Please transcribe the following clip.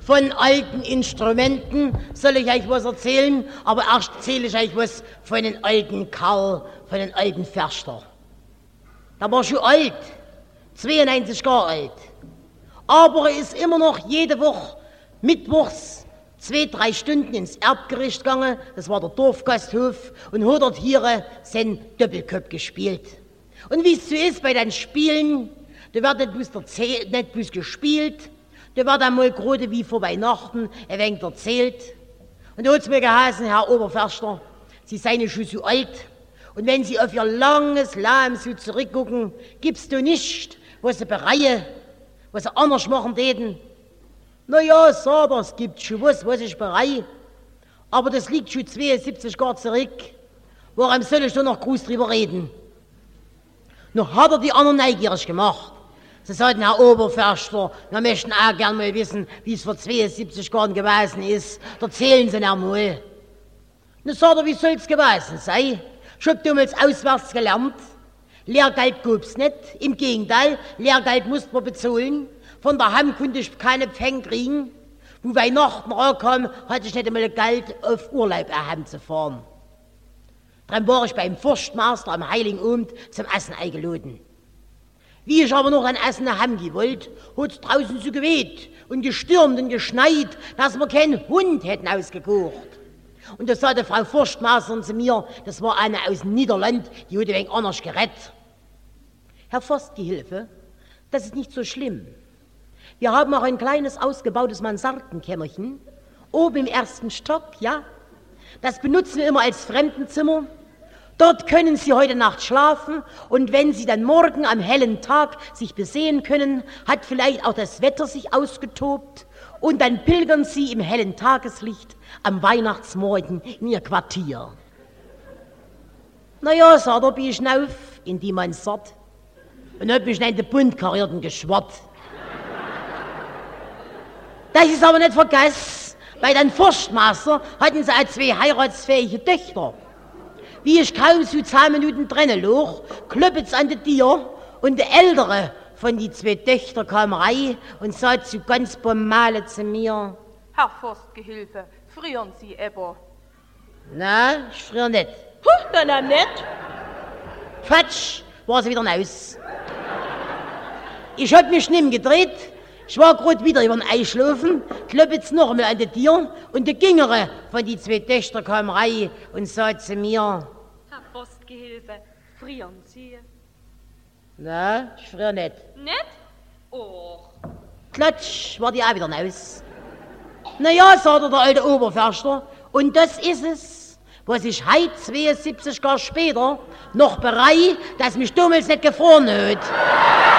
von alten Instrumenten soll ich euch was erzählen, aber erst erzähle ich euch was von einem alten Karl, von einem alten Förster. Der war schon alt, 92 Jahre alt, aber er ist immer noch jede Woche mittwochs 2-3 Stunden ins Erbgericht gegangen, das war der Dorfgasthof, und hat dort hier sein Doppelkopf gespielt. Und wie es so ist bei den Spielen, da wird nicht bloß gespielt, da wird einmal gerade wie vor Weihnachten ein wenig erzählt. Und da hat es mir geheißen, Herr Oberförster, Sie seien schon so alt, und wenn Sie auf Ihr langes Leben so zurückgucken, gibt's da nichts, was Sie bereuen, was Sie anders machen täten. Na ja, aber es gibt schon was ich bereue, aber das liegt schon 72 Jahre zurück. Warum soll ich da noch groß drüber reden? Noch hat die anderen neugierig gemacht. Sie sagten, Herr Oberförster, wir möchten auch gern mal wissen, wie es vor 72 Jahren gewesen ist. Erzählen Sie mir mal. Dann sagt er, wie soll es gewesen sein? Ich hab damals auswärts gelernt. Lehrgeld gab's nicht. Im Gegenteil, Lehrgeld musste man bezahlen. Von der Hand konnte ich keine Pfennig kriegen. Wo Weihnachten rankam, hatte ich nicht einmal Geld, auf Urlaub zu fahren. Dann war ich beim Forstmeister am Heiligen Abend zum Essen eingeladen. Wie ich aber noch ein Essen haben gewollt, hat es draußen so geweht und gestürmt und geschneit, dass wir keinen Hund hätten ausgekocht. Und da sagte Frau Forstmeister zu mir, das war eine aus dem Niederland, die hat ein wenig anders gerettet. Herr Forstgehilfe, das ist nicht so schlimm. Wir haben auch ein kleines ausgebautes Mansardenkämmerchen, oben im 1. Stock, ja. Das benutzen wir immer als Fremdenzimmer. Dort können Sie heute Nacht schlafen, und wenn Sie dann morgen am hellen Tag sich besehen können, hat vielleicht auch das Wetter sich ausgetobt, und dann pilgern Sie im hellen Tageslicht am Weihnachtsmorgen in Ihr Quartier. Na ja, sagt er, bin ich hinauf in die Mansard und hab mich in den Buntkarierten geschwart. Das ist aber nicht vergessen, bei den Forstmeister hatten sie auch 2 heiratsfähige Töchter. Wie ich kaum so 10 Minuten drinnen lag, klopft's an der Tür, und der ältere von die 2 Töchter kam rein und sagte so ganz bomale zu mir: Herr Forstgehilfe, frieren Sie aber? Na, ich friere nicht. Dann nicht. Quatsch, war sie wieder raus. Ich hab mich nimm gedreht, ich war grad wieder über den Einschlafen, klopft's noch einmal an der Tür, und der Gingere von die 2 Töchter kam rein und sagte zu mir: Herr Forstgehilfe, frieren Sie? Na, ich friere nicht. Nicht? Och. Klatsch, war die auch wieder raus. Na ja, sagte der alte Oberförster, und das ist es, was ich heute 72 Jahre später noch bereue, dass mich damals nicht gefroren hat.